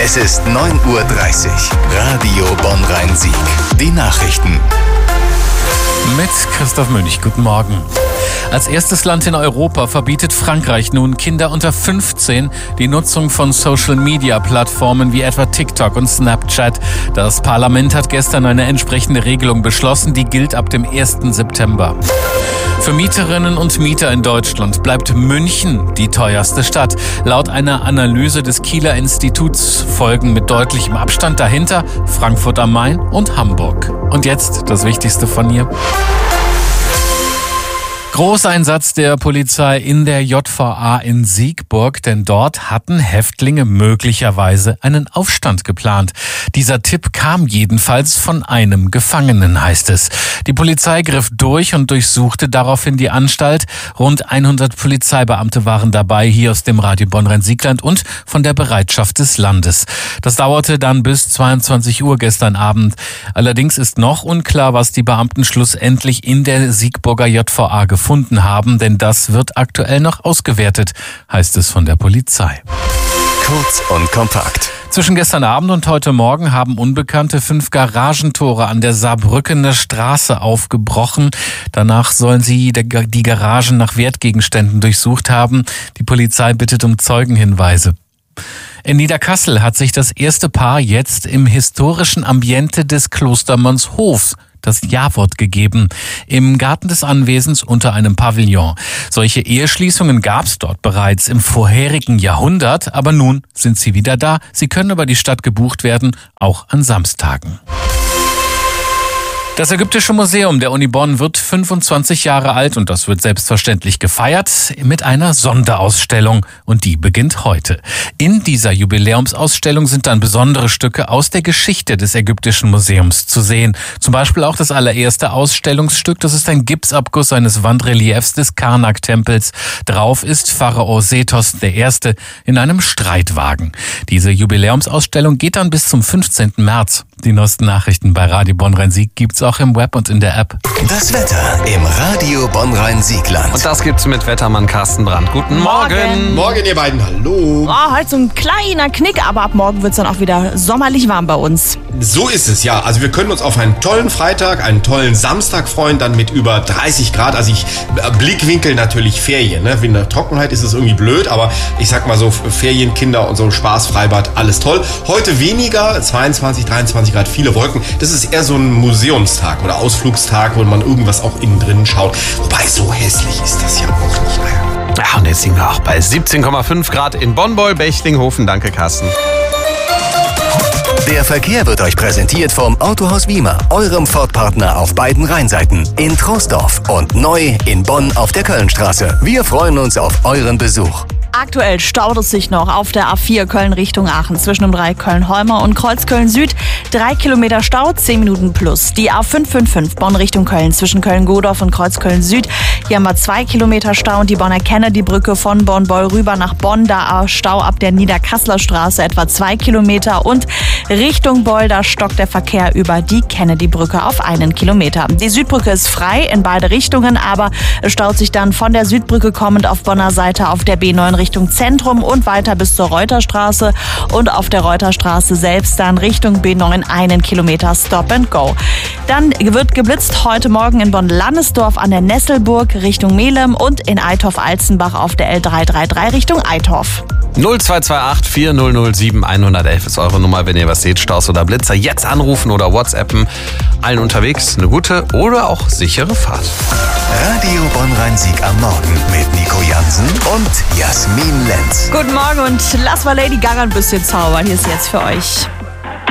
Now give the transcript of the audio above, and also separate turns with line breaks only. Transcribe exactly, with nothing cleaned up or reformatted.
Es ist neun Uhr dreißig. Radio Bonn-Rhein-Sieg. Die Nachrichten.
Mit Christoph Münch. Guten Morgen. Als erstes Land in Europa verbietet Frankreich nun Kinder unter fünfzehn die Nutzung von Social-Media-Plattformen wie etwa TikTok und Snapchat. Das Parlament hat gestern eine entsprechende Regelung beschlossen, die gilt ab dem ersten September. Für Mieterinnen und Mieter in Deutschland bleibt München die teuerste Stadt. Laut einer Analyse des Kieler Instituts folgen mit deutlichem Abstand dahinter Frankfurt am Main und Hamburg. Und jetzt das Wichtigste von hier. Großeinsatz der Polizei in der J V A in Siegburg, denn dort hatten Häftlinge möglicherweise einen Aufstand geplant. Dieser Tipp kam jedenfalls von einem Gefangenen, heißt es. Die Polizei griff durch und durchsuchte daraufhin die Anstalt. Rund hundert Polizeibeamte waren dabei, hier aus dem Radio Bonn-Rhein-Siegland und von der Bereitschaft des Landes. Das dauerte dann bis zweiundzwanzig Uhr gestern Abend. Allerdings ist noch unklar, was die Beamten schlussendlich in der Siegburger J V A gefunden gefunden haben, denn das wird aktuell noch ausgewertet, heißt es von der Polizei.
Kurz und kompakt.
Zwischen gestern Abend und heute Morgen haben Unbekannte fünf Garagentore an der Saarbrückener Straße aufgebrochen. Danach sollen sie die Garagen nach Wertgegenständen durchsucht haben. Die Polizei bittet um Zeugenhinweise. In Niederkassel hat sich das erste Paar jetzt im historischen Ambiente des Klostermannshofs das Ja-Wort gegeben. Im Garten des Anwesens unter einem Pavillon. Solche Eheschließungen gab es dort bereits im vorherigen Jahrhundert, aber nun sind sie wieder da. Sie können über die Stadt gebucht werden, auch an Samstagen. Das Ägyptische Museum der Uni Bonn wird fünfundzwanzig Jahre alt und das wird selbstverständlich gefeiert mit einer Sonderausstellung und die beginnt heute. In dieser Jubiläumsausstellung sind dann besondere Stücke aus der Geschichte des Ägyptischen Museums zu sehen. Zum Beispiel auch das allererste Ausstellungsstück, das ist ein Gipsabguss eines Wandreliefs des Karnak-Tempels. Drauf ist Pharao Sethos der Erste in einem Streitwagen. Diese Jubiläumsausstellung geht dann bis zum fünfzehnten März. Die neuesten Nachrichten bei Radio Bonn-Rhein-Sieg gibt's auch im Web und in der App.
Das Wetter im Radio Bonn-Rhein-Siegland.
Und das gibt's mit Wettermann Carsten Brandt. Guten Morgen.
Morgen, Morgen ihr beiden. Hallo.
Oh, heute so ein kleiner Knick, aber ab morgen wird's dann auch wieder sommerlich warm bei uns.
So ist es, ja. Also wir können uns auf einen tollen Freitag, einen tollen Samstag freuen, dann mit über dreißig Grad. Also ich Blickwinkel natürlich Ferien. Ne? Wegen der Trockenheit ist es irgendwie blöd, aber ich sag mal so Ferienkinder und so Spaß, Freibad, alles toll. Heute weniger, zweiundzwanzig, dreiundzwanzig Grad, viele Wolken. Das ist eher so ein Museumstag oder Ausflugstag, wo man irgendwas auch innen drin schaut. Wobei, so hässlich ist das ja auch nicht. Naja.
Ja, und jetzt sind wir auch bei siebzehn Komma fünf Grad in Bonn-Beul-Bechlinghofen. Danke, Carsten.
Der Verkehr wird euch präsentiert vom Autohaus Wiemer, eurem Ford-Partner auf beiden Rheinseiten, in Troisdorf und neu in Bonn auf der Kölnstraße. Wir freuen uns auf euren Besuch.
Aktuell staut es sich noch auf der A vier Köln Richtung Aachen zwischen dem Dreieck Köln-Holmer und Kreuz Köln-Süd. Drei Kilometer Stau, zehn Minuten plus. Die A fünf fünf fünf Bonn Richtung Köln zwischen Köln-Godorf und Kreuz Köln-Süd. Hier haben wir zwei Kilometer Stau und die Bonner Kennedy-Brücke von Bonn-Beul rüber nach Bonn. Da Stau ab der Niederkasseler Straße etwa zwei Kilometer und Richtung Beul, da stockt der Verkehr über die Kennedy-Brücke auf einen Kilometer. Die Südbrücke ist frei in beide Richtungen, aber es staut sich dann von der Südbrücke kommend auf Bonner Seite auf der B neun Richtung Zentrum und weiter bis zur Reuterstraße und auf der Reuterstraße selbst dann Richtung B neun einen Kilometer Stop and Go. Dann wird geblitzt heute Morgen in Bonn-Landesdorf an der Nesselburg Richtung Melem und in Eitorf-Alzenbach auf der L drei drei drei Richtung Eitorf.
null zwei zwei acht vier null null sieben eins null eins ist eure Nummer, wenn ihr was seht, Staus oder Blitzer. Jetzt anrufen oder WhatsAppen. Allen unterwegs eine gute oder auch sichere Fahrt.
Radio Bonn-Rhein-Sieg am Morgen mit Nico Jansen und Jasmin Lenz.
Guten Morgen und lass mal Lady Gaga ein bisschen zaubern. Hier ist jetzt für euch.